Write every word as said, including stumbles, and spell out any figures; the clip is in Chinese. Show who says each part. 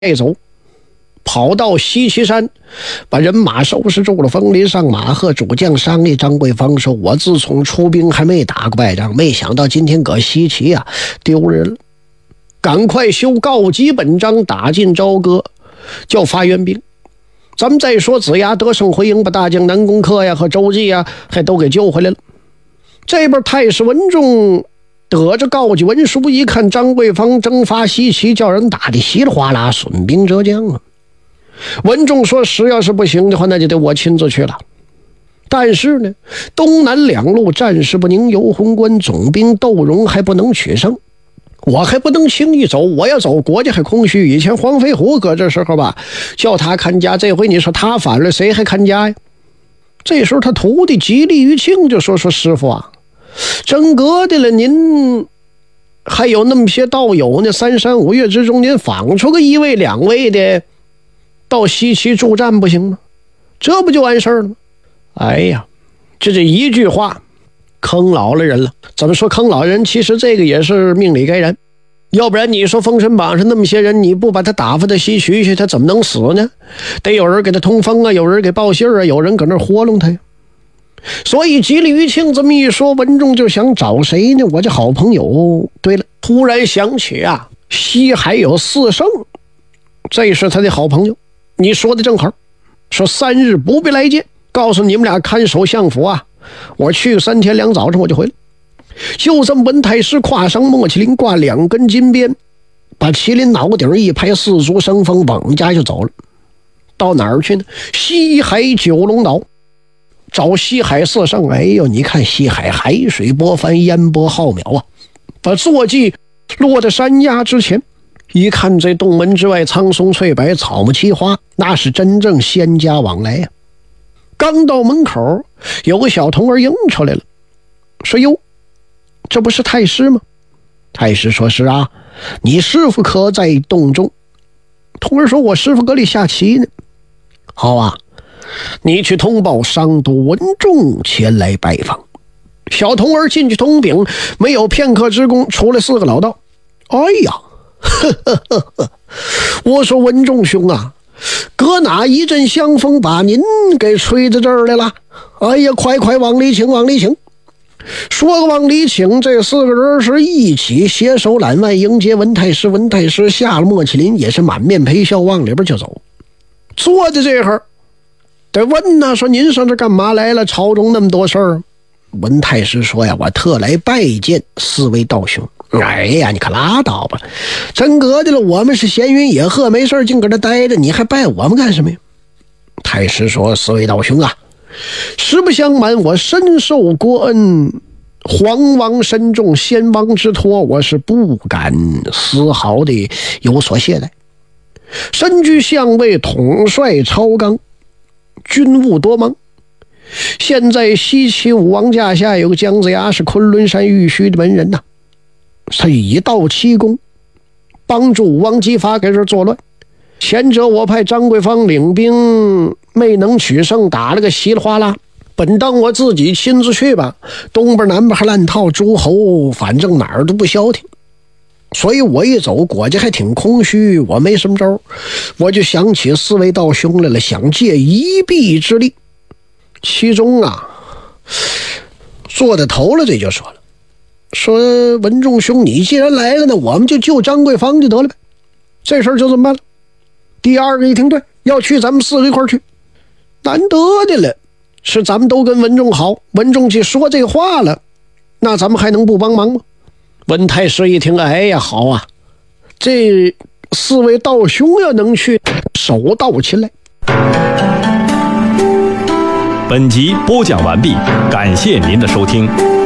Speaker 1: 带走，跑到西岐山，把人马收拾住了。风林上马和主将商议，张桂芳说：“我自从出兵还没打过败仗，没想到今天搁西岐啊丢人了，赶快修告急本章，打进朝歌，叫发援兵。咱们再说子牙得胜回营，把大将南宫克呀和周济呀还都给救回来了。这边太史文仲得着告急文书，一看张桂芳征伐西岐，叫人打得稀里哗啦，损兵折将啊。文仲说：“实要是不行的话，那就得我亲自去了。但是呢，东南两路战事不宁，游魂关总兵窦融还不能取胜，我还不能轻易走，我要走国家还空虚。以前黄飞虎搁这时候吧，叫他看家，这回你说他反了，谁还看家呀？”这时候他徒弟吉利于庆就说：“说师傅啊，真格的了，您还有那么些道友呢，三山五岳之中，您访出个一位两位的到西岐助战不行吗？这不就完事儿了吗？”哎呀，这这一句话坑老了人了。怎么说坑老人？其实这个也是命里该然，要不然你说封神榜上那么些人，你不把他打发到西岐去，他怎么能死呢？得有人给他通风啊，有人给报信啊，有人搁那活弄他呀。所以吉利于庆这么一说，文仲就想找谁呢？我这好朋友，对了，突然想起啊，西海有四圣，这是他的好朋友。你说的正好，说三日不必来见，告诉你们俩看守相府啊，我去三天两早上我就回来。就这么文太师跨上莫麒麟，挂两根金鞭，把麒麟脑顶一拍，四足生风，往家就走了。到哪儿去呢？西海九龙岛找西海四圣。哎呦，你看西海海水波翻，烟波浩渺啊！把坐骑落在山崖之前，一看这洞门之外，苍松翠柏，草木奇花，那是真正仙家往来呀、啊。刚到门口，有个小童儿迎出来了，说：“哟，这不是太师吗？”太师说：“是啊，你师傅可在洞中？”童儿说：“我师傅搁里下棋呢。”好啊，你去通报商都文仲前来拜访。小童儿进去通禀，没有片刻之功，出来四个老道。哎呀，呵呵呵呵，我说文仲兄啊，搁哪一阵香风把您给吹到这儿来了？哎呀，快快往里请，往里请。说个往里请，这四个人是一起携手揽腕迎接文太师。文太师下了莫麒麟，也是满面陪笑，往里边就走。坐在这会儿得问呐，说：“您上这干嘛来了？朝中那么多事儿。”文太师说呀：“我特来拜见四位道兄。”哎呀，你可拉倒吧，真格的了，我们是闲云野鹤，没事净搁这待着，你还拜我们干什么呀？太师说：“四位道兄啊，实不相瞒，我深受国恩，皇王深重，先王之托，我是不敢丝毫的有所懈怠。身居相位，统帅超纲，军务多忙。现在西岐武王驾下有个姜子牙，是昆仑山玉虚的门人呐、啊，他以道欺公，帮助武王姬发给这作乱。前者我派张桂芳领兵，没能取胜，打了个稀里哗啦。本当我自己亲自去吧，东边南边还乱套，诸侯反正哪儿都不消停。所以我一走，国家还挺空虚，我没什么招，我就想起四位道兄来了，想借一臂之力。其中啊，做的头了，这就说了，说：“文仲兄，你既然来了呢，我们就救张桂芳就得了呗，这事儿就这么办了。”第二个一听，对，要去咱们四个一块去，难得的了，是咱们都跟文仲好，文仲去说这话了，那咱们还能不帮忙吗？文太师一听，哎呀，好啊，这四位道兄要能去，手到擒来。
Speaker 2: 本集播讲完毕，感谢您的收听。